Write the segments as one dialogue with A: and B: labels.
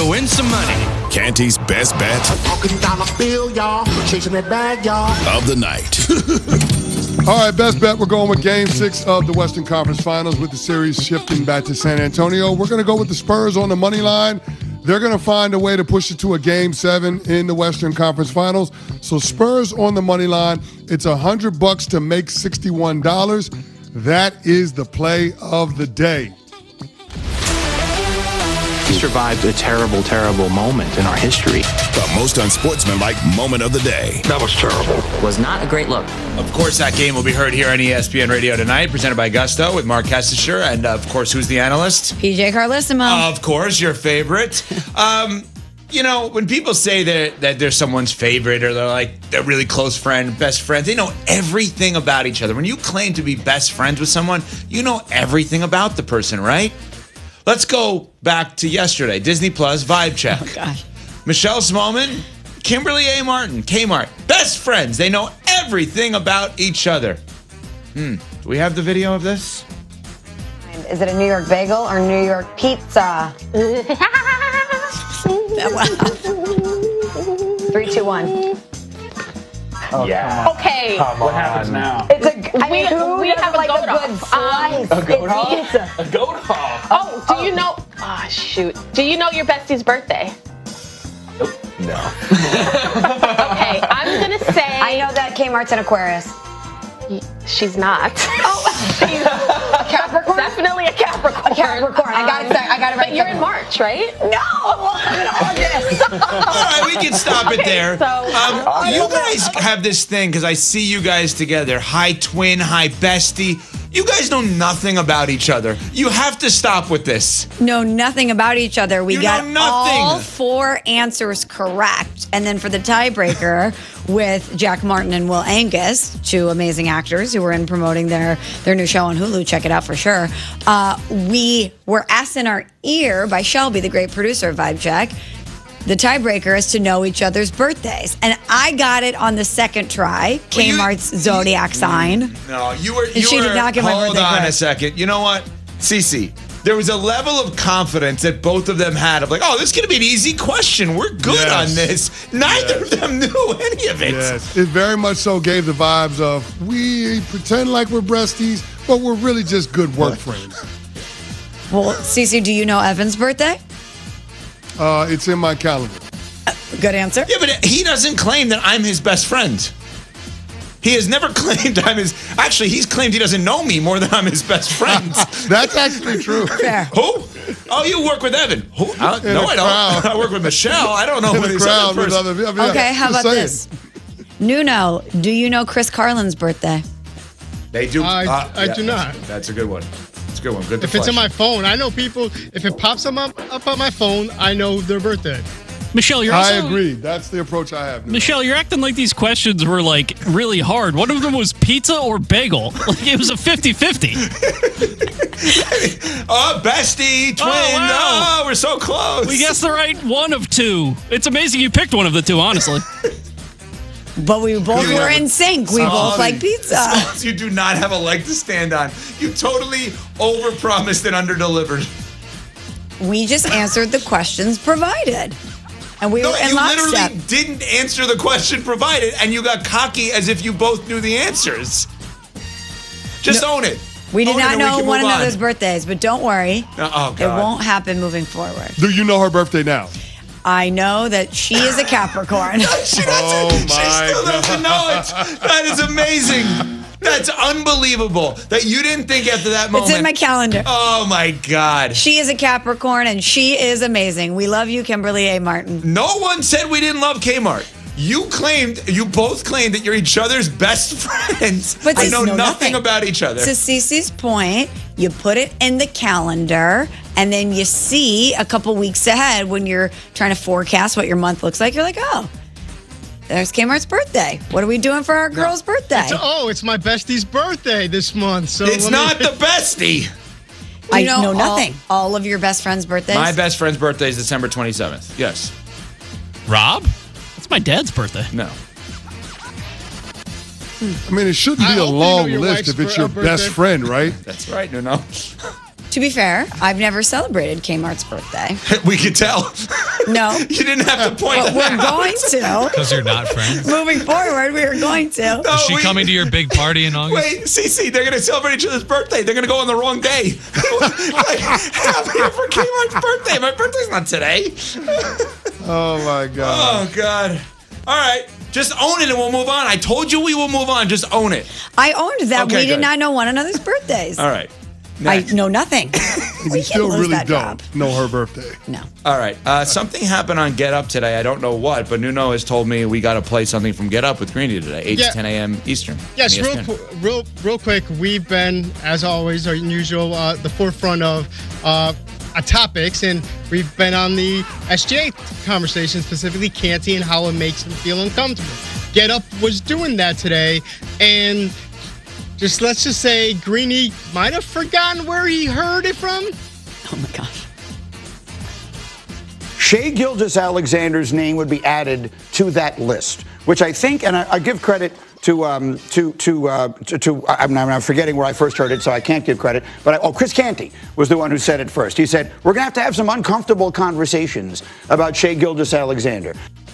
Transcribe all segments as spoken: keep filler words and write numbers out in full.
A: to win some money.
B: Canty's best bet
C: Talking dollar bill, y'all. Chasing that bag, y'all.
B: of the night.
D: All right, best bet. We're going with Game Six of the Western Conference Finals with the series shifting back to San Antonio. We're going to go with the Spurs on the money line. They're going to find a way to push it to a Game Seven in the Western Conference Finals. So Spurs on the money line. It's a hundred bucks to make sixty-one dollars. That is the play of the day.
E: We survived a terrible, terrible moment in our history.
B: The most unsportsmanlike moment of the day.
E: That was terrible.
F: Was not a great look.
G: Of course, that game will be heard here on E S P N Radio tonight, presented by Gusto with Mark Kessler. And, of course, who's the analyst?
H: P J Carlissimo.
G: Of course, your favorite. um, you know, when people say that, that they're someone's favorite or they're like they're really close friend, best friends, they know everything about each other. When you claim to be best friends with someone, you know everything about the person, right? Let's go back to yesterday. Disney Plus Vibe Check.
H: Oh, gosh.
G: Michelle Smallman, Kimberly A. Martin, Kmart. Best friends. They know everything about each other. Hmm. Do we have the video of this?
I: Is it a New York bagel or New York pizza? Three, two, one.
E: Oh, yeah.
J: Okay.
E: Come what on. happens now?
I: It's a. I mean,
J: we,
I: who
J: we
I: doesn't
J: have a
I: like
J: goat
I: a good
J: off.
I: slice?
J: Um,
E: A goat
I: It's
E: off?
I: pizza.
E: A goat off.
J: Oh, do you know? Ah, shoot. Do you know your bestie's birthday?
E: Nope. No.
J: Okay, I'm gonna say.
I: I know that Kmart's an Aquarius.
J: She's not.
I: Oh, she's a Capricorn.
J: Definitely a Capricorn.
I: A Capricorn. I got it. I got it right.
J: But you're in March, right?
I: No, I'm in August.
G: All right, we can stop it
J: Okay,
G: there.
J: so-
G: um, you guys have this thing because I see you guys together. Hi, twin. Hi, bestie. You guys know nothing about each other. You have to stop with this.
H: Know nothing about each other. We
G: You
H: got
G: know nothing.
H: all four answers correct. And then for the tiebreaker with Jack Martin and Will Angus, two amazing actors who were in promoting their, their new show on Hulu. Check it out for sure. Uh, we were asked in our ear by Shelby, the great producer of Vibe Check, the tiebreaker is to know each other's birthdays. And I got it on the second try,
G: Well, you-
H: Kmart's zodiac sign.
G: No, you were. You
H: she
G: were,
H: did not get my
G: hold
H: birthday
G: on
H: correct.
G: a second. You know what, Cece? There was a level of confidence that both of them had of like, oh, this is going to be an easy question. We're good
D: Yes.
G: on this. Neither
D: Yes.
G: of them knew any of it.
D: Yes, it very much so gave the vibes of we pretend like we're breasties, but we're really just good work friends.
H: Well, Cece, do you know Evan's birthday?
D: Uh, it's in my calendar.
H: Good answer.
G: Yeah, but he doesn't claim that I'm his best friend. He has never claimed I'm his. Actually, he's claimed he doesn't know me more than I'm his best friend.
D: That's actually true.
H: Fair.
G: Who? Oh, you work with Evan. Who? I,
D: In
G: no,
D: a
G: I
D: crowd.
G: don't. I work with Michelle. I don't know
D: In
G: who
D: the
G: this
D: crowd
G: other
D: with
G: person.
D: other people. I mean,
H: Okay, how
D: just
H: about
D: saying.
H: this? Nuno, do you know Chris Carlin's birthday?
G: They do.
K: I-
G: uh,
K: I do not.
G: That's, that's a good one. It's a good one. Good.
K: If it's in my phone, I know people. If it pops them up up on my phone, I know their birthday.
L: Michelle, you're
D: I
L: also
D: agree. That's the approach I have.
L: Michelle, you're acting like these questions were like really hard. One of them was pizza or bagel. Like it was a fifty-fifty.
G: Oh, bestie, twin.
L: Oh, wow.
G: Oh, we're so close.
L: We guessed the right one of two. It's amazing you picked one of the two, honestly.
H: But we both
G: You
H: were
G: have-
H: in sync. We both like pizza.
G: Smalls, you do not have a leg to stand on. You totally overpromised and underdelivered.
H: We just answered the questions provided. And we
G: No,
H: were in
G: you
H: lockstep.
G: literally didn't answer the question provided, and you got cocky as if you both knew the answers. Just
H: No,
G: own it.
H: We did
G: Own it
H: not
G: and we
H: know
G: can
H: one
G: move on.
H: another's birthdays, but don't worry.
G: Uh, oh,
H: It
G: God.
H: won't happen moving forward.
D: Do you know her birthday now?
H: I know that she is a Capricorn.
G: She doesn't,
D: Oh,
G: she
D: my
G: still doesn't know it. That is amazing. That's unbelievable that you didn't think after that moment.
H: It's in my calendar.
G: Oh, my God.
H: She is a Capricorn, and she is amazing. We love you, Kimberly A. Martin.
G: No one said we didn't love Kmart. You claimed, you both claimed that you're each other's best friends.
H: But
G: I
H: to-
G: know
H: no,
G: nothing,
H: nothing.
G: about each other.
H: To Cece's point, you put it in the calendar, and then you see a couple weeks ahead when you're trying to forecast what your month looks like. You're like, oh, there's Kmart's birthday. What are we doing for our girl's birthday?
K: It's, oh, it's my bestie's birthday this month. So
G: It's
K: let me-
G: not the bestie.
H: I You know know all- nothing. All, of your best friends' birthdays?
G: My best friend's birthday is December twenty-seventh. Yes.
L: Rob? That's my dad's birthday.
G: No.
D: I mean, it shouldn't
K: I
D: be a
K: hope you know
D: long
K: your
D: list
K: wife's
D: if it's
K: bir-
D: your
K: birthday.
D: best friend, right?
G: That's right, no, no.
H: To be fair, I've never celebrated Kmart's birthday.
G: We could tell.
H: No.
G: You didn't have to point
H: But
G: that
H: we're
G: out.
H: going to.
A: Because you're not friends.
H: Moving forward, we are going to.
G: No,
A: Is she
G: we-
A: coming to your big party in August?
G: Wait, Cece, they're going to celebrate each other's birthday. They're going to go on the wrong day. Like, I'm here for Kmart's birthday. My birthday's not today.
D: Oh, my God.
G: Oh, God. All right. Just own it and we'll move on. I told you we will move on. Just own it.
H: I owned that
G: Okay,
H: we did
G: good.
H: not know one another's birthdays.
G: All right.
H: I
G: Next.
H: know nothing.
D: We still
H: lose
D: really
H: that
D: don't
H: job.
D: know her birthday.
H: No.
G: All right. Uh, something happened on Get Up today. I don't know what, but Nuno has told me we got to play something from Get Up with Greeny today, eight
K: Yeah.
G: to ten a.m. Eastern.
K: Yes,
G: on E S
K: real,
G: P N.
K: qu- real, real quick. We've been, as always, our usual, uh, the forefront of uh, uh, topics, and we've been on the S G A conversation, specifically Canty and how it makes him feel uncomfortable. Get Up was doing that today, and just let's just say Greeny might have forgotten where he heard it from.
H: Oh my gosh.
F: Shea Gilgeous-Alexander's name would be added to that list, which I think, and I, I give credit to um, to to, uh, to to I'm, I'm forgetting where I first heard it, so I can't give credit. But I, oh, Chris Canty was the one who said it first. He said we're gonna have to have some uncomfortable conversations about Shea Gilgeous-Alexander.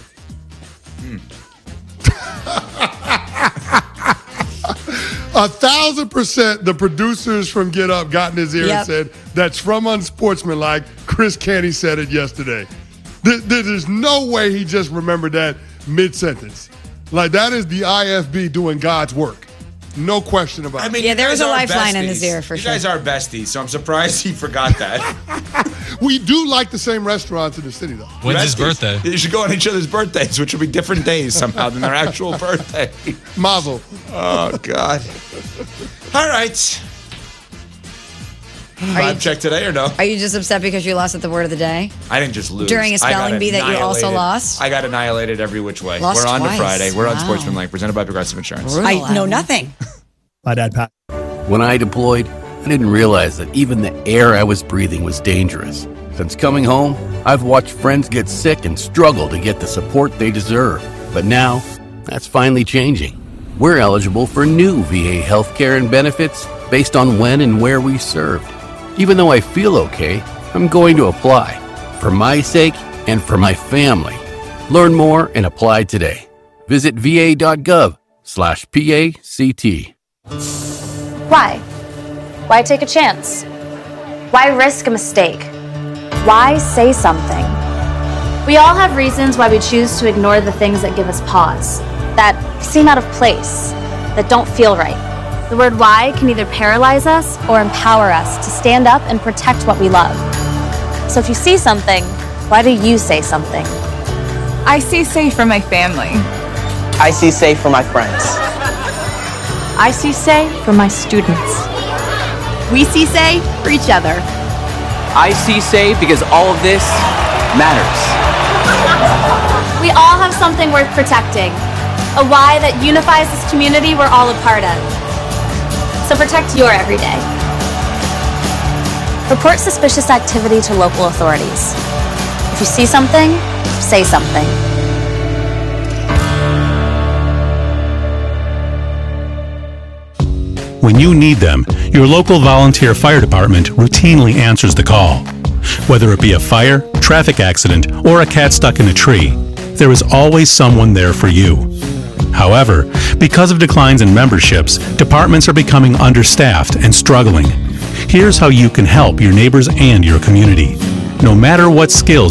D: A thousand percent the producers from Get Up got in his ear
H: Yep.
D: and said, that's from Unsportsmanlike. Chris Canty said it yesterday. There, there's no way he just remembered that mid-sentence. Like, that is the I F B doing God's work. No question about it.
G: I mean,
H: Yeah,
G: you
H: there
G: guys
H: was a
G: are
H: lifeline in his
G: besties.
H: ear for
G: you
H: sure.
G: You guys are besties, so I'm surprised he forgot that.
D: We do like the same restaurants in the city, though.
A: When's his
G: Besties.
A: birthday?
G: You should go on each other's birthdays, which will be different days somehow than their actual birthday.
D: Mazel.
G: Oh, God. All right. Vibe check today or no?
H: Are you just upset because you lost at the word of the day?
G: I didn't just lose.
H: During a
G: I got
H: spelling bee that you also
G: annihilated.
H: lost?
G: I got annihilated every which way.
H: Lost
G: We're on
H: twice.
G: to Friday. We're on
H: Wow.
G: Sportsmanlike, presented by Progressive Insurance.
H: I know nothing.
M: My dad, Pat.
N: When I deployed, I didn't realize that even the air I was breathing was dangerous. Since coming home, I've watched friends get sick and struggle to get the support they deserve. But now, that's finally changing. We're eligible for new V A healthcare and benefits based on when and where we served. Even though I feel okay, I'm going to apply. For my sake and for my family. Learn more and apply today. Visit va.gov slash PACT.
O: Why? Why take a chance? Why risk a mistake? Why say something? We all have reasons why we choose to ignore the things that give us pause, that seem out of place, that don't feel right. The word why can either paralyze us or empower us to stand up and protect what we love. So if you see something, why do you say something?
P: I see safe for my family.
Q: I see safe for my friends.
O: I see say for my students. We see say for each other.
Q: I see say because all of this matters.
O: We all have something worth protecting, a why that unifies this community we're all a part of. So protect your everyday. Report suspicious activity to local authorities. If you see something, say something.
R: When you need them, your local volunteer fire department routinely answers the call. Whether it be a fire, traffic accident, or a cat stuck in a tree, there is always someone there for you. However, because of declines in memberships, departments are becoming understaffed and struggling. Here's how you can help your neighbors and your community. No matter what skills